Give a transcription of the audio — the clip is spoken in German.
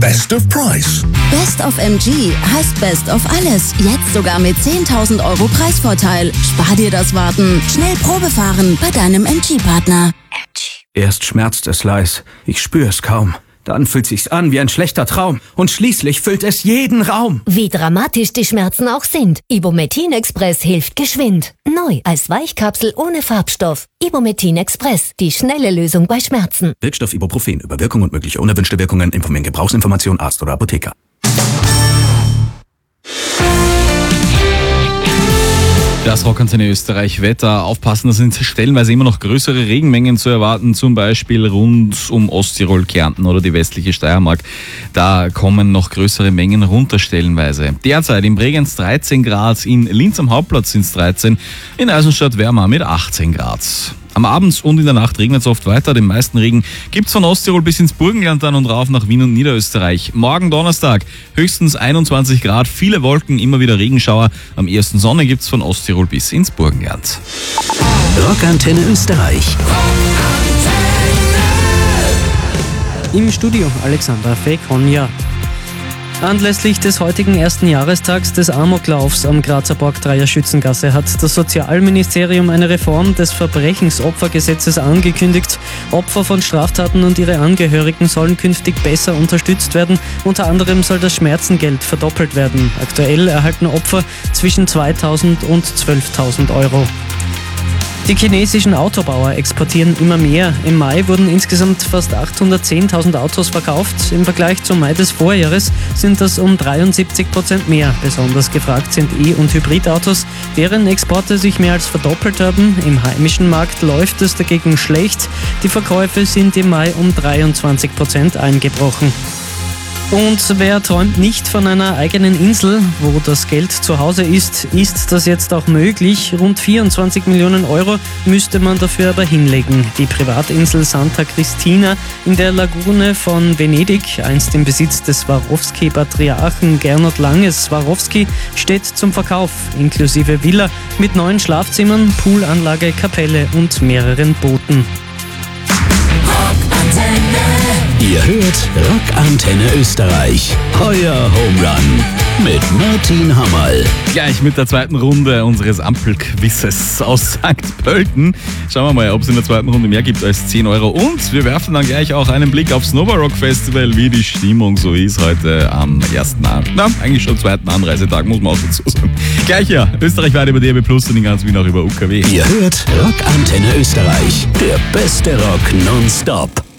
Best of Price. Best of MG heißt Best of alles. Jetzt sogar mit 10.000 Euro Preisvorteil. Spar dir das Warten. Schnell Probe fahren bei deinem MG-Partner. Erst schmerzt es leis, ich spür's kaum. Dann fühlt sich's an wie ein schlechter Traum. Und schließlich füllt es jeden Raum. Wie dramatisch die Schmerzen auch sind, Ibumetin Express hilft geschwind. Neu als Weichkapsel ohne Farbstoff. Ibumetin Express, die schnelle Lösung bei Schmerzen. Wirkstoff Ibuprofen. Über Wirkung und mögliche unerwünschte Wirkungen informieren Gebrauchsinformation Arzt oder Apotheker. Das Rockantenne Österreich Wetter. Aufpassen, da sind stellenweise immer noch größere Regenmengen zu erwarten, zum Beispiel rund um Osttirol, Kärnten oder die westliche Steiermark. Da kommen noch größere Mengen runter stellenweise. Derzeit in Bregenz 13 Grad, in Linz am Hauptplatz sind es 13, in Eisenstadt wärmer mit 18 Grad. Am Abend und in der Nacht regnet es oft weiter. Den meisten Regen gibt's von Osttirol bis ins Burgenland dann und rauf nach Wien und Niederösterreich. Morgen Donnerstag höchstens 21 Grad, viele Wolken, immer wieder Regenschauer. Am ehesten Sonne gibt's von Osttirol bis ins Burgenland. Rockantenne Österreich. Im Studio Alexandra Fekonja. Anlässlich des heutigen ersten Jahrestags des Amoklaufs am Grazer Borgtreier Schützengasse hat das Sozialministerium eine Reform des Verbrechensopfergesetzes angekündigt. Opfer von Straftaten und ihre Angehörigen sollen künftig besser unterstützt werden. Unter anderem soll das Schmerzengeld verdoppelt werden. Aktuell erhalten Opfer zwischen 2.000 und 12.000 Euro. Die chinesischen Autobauer exportieren immer mehr. Im Mai wurden insgesamt fast 810.000 Autos verkauft. Im Vergleich zum Mai des Vorjahres sind das um 73% mehr. Besonders gefragt sind E- und Hybridautos, deren Exporte sich mehr als verdoppelt haben. Im heimischen Markt läuft es dagegen schlecht. Die Verkäufe sind im Mai um 23% eingebrochen. Und wer träumt nicht von einer eigenen Insel, wo das Geld zu Hause ist das jetzt auch möglich. Rund 24 Millionen Euro müsste man dafür aber hinlegen. Die Privatinsel Santa Cristina in der Lagune von Venedig, einst im Besitz des Swarovski-Patriarchen Gernot Langes Swarovski, steht zum Verkauf, inklusive Villa mit 9 Schlafzimmern, Poolanlage, Kapelle und mehreren Booten. Ihr hört Rockantenne Österreich. Euer Home Run mit Martin Hammerl. Gleich mit der zweiten Runde unseres Ampelquizzes aus St. Pölten. Schauen wir mal, ob es in der zweiten Runde mehr gibt als 10 Euro. Und wir werfen dann gleich auch einen Blick aufs Nova Rock Festival, wie die Stimmung so ist heute am eigentlich schon zweiten Anreisetag, muss man auch dazu sagen. Gleich ja, österreichweit über DAB+ und in ganz Wien auch über UKW. Ihr hört Rockantenne Österreich. Der beste Rock nonstop.